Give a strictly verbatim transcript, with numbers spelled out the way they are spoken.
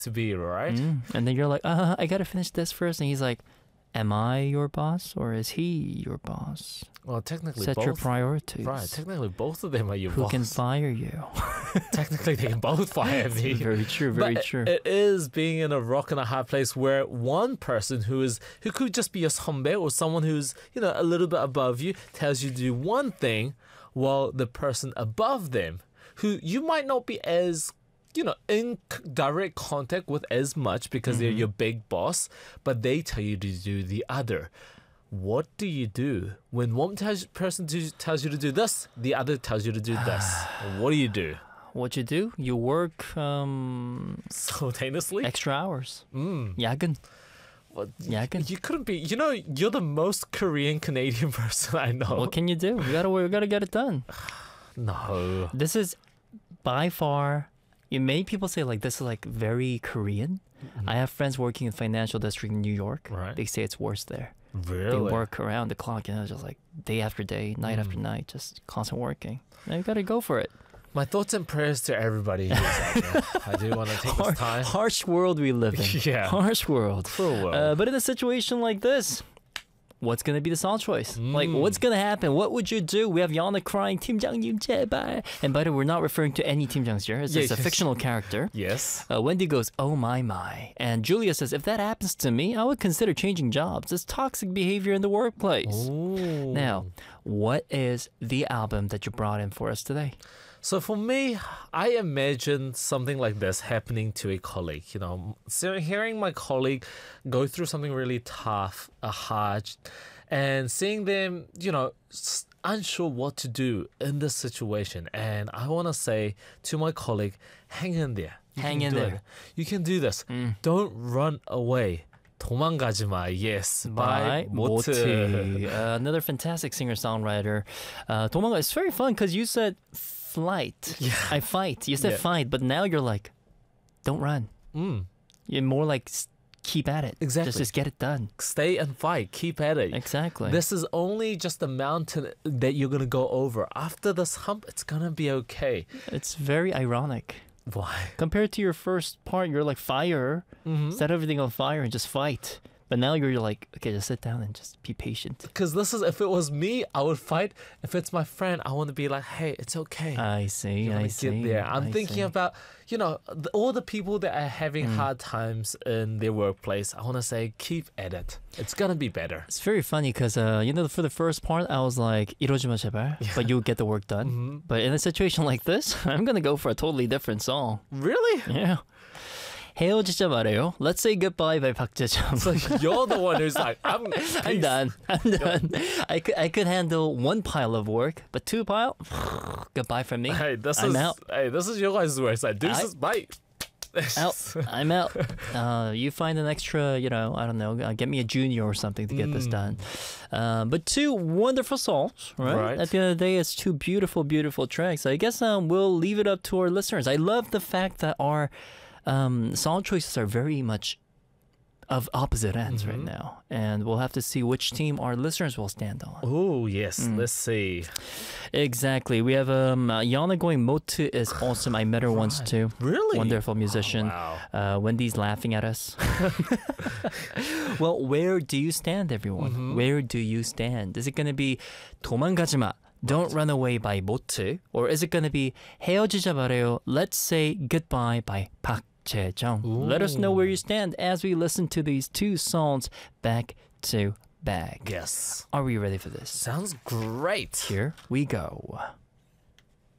to be, right? Mm. And then you're like, uh, I gotta finish this first. And he's like, am I your boss or is he your boss? Well, technically Set both. your priorities. Right, technically both of them are your Who boss. can fire you? Technically they can both fire me. Very true, very But true. It is being in a rock and a hard place where one person who is who could just be a 선배 or someone who's, you know, a little bit above you tells you to do one thing, while the person above them, who you might not be as, you know, in c- direct contact with as much because they're your big boss, but they tell you to do the other. What do you do when one tells, person to, tells you to do this, the other tells you to do this? What do you do? What you do? You work um, Simultaneously? extra hours. Mm. 야근. Well, 야근. you couldn't be, you know, you're the most Korean Canadian person I know. What can you do? We gotta, we gotta get it done. No. This is by far. You many people say like this is like very Korean. I have friends working in financial district in New York. Right. They say it's worse there. Really? They work around the clock, you know, just like day after day, night after night, just constant working. And you gotta go for it. My thoughts and prayers to everybody who's out there. I do want to take this time. Harsh world we live in. Yeah. Harsh world. Cruel world. Uh, but in a situation like this, what's gonna be the song choice? Like, Mm. what's gonna happen? What would you do? We have Yana crying, 팀장님 제발. And by the way, we're not referring to any 팀장 here. It's Yeah, just a yes. fictional character. Yes. Uh, Wendy goes, oh my my. And Julia says, if that happens to me, I would consider changing jobs. It's toxic behavior in the workplace. Ooh. Now, what is the album that you brought in for us today? So for me, I imagine something like this happening to a colleague. You know, so hearing my colleague go through something really tough, uh, hard, and seeing them, you know, s- unsure what to do in this situation. And I want to say to my colleague, hang in there. You Hang can in do there. it. You can do this. Mm. Don't run away. 도망가지 마. Yes. By 모트. Moti. Uh, another fantastic singer-songwriter. Uh, 도망가. It's very fun because you said flight. Yeah. I fight. You said Yeah. fight, but now you're like, don't run. Mm. You're more like s- keep at it. Exactly. Just, just get it done. Stay and fight. Keep at it. Exactly. This is only just a mountain that you're going to go over. After this hump, it's going to be okay. It's very ironic. Why? Compared to your first part, you're like fire. Mm-hmm. Set everything on fire and just fight. But now you're like, okay, just sit down and just be patient. Because this is, if it was me, I would fight. If it's my friend, I want to be like, hey, it's okay. I see, You're I gonna see. get there. I'm I thinking see. about, you know, the, all the people that are having Mm. hard times in their workplace. I want to say, keep at it. It's going to be better. It's very funny because, uh, you know, for the first part, I was like, 이러지 마 제발, but you'll get the work done. hmm But in a situation like this, I'm going to go for a totally different song. Really? Yeah. 헤어지자 말해요. Let's say goodbye by 박재정. So you're the one who's like, I'm, I'm done. I'm done. I could, I could handle one pile of work, but two pile, goodbye from me. Hey, this I'm is, out. hey, this is your guys' worst side. Deuces, bye. Out. I'm out. Uh, you find an extra, you know, I don't know, uh, get me a junior or something to get this Mm. done. Um, but two wonderful songs, right? Right. At the end of the day, it's two beautiful, beautiful tracks. I guess um, we'll leave it up to our listeners. I love the fact that our um, song choices are very much of opposite ends right Mhm. now. And we'll have to see which team our listeners will stand on. Oh, yes. Mm. Let's see. Exactly. We have um, uh, Yana going Motu is awesome. I met her once Right. too. Really? Wonderful musician. Oh, wow. Uh, Wendy's laughing at us. Well, where do you stand, everyone? Mhm. Where do you stand? Is it going to be 도망가지 마, Don't Run Away by 모트? Or is it going to be 헤어지자 말해요, Let's Say Goodbye by 박재정? Let us know where you stand as we listen to these two songs back to back. Yes. Are we ready for this? Sounds great. Here we go.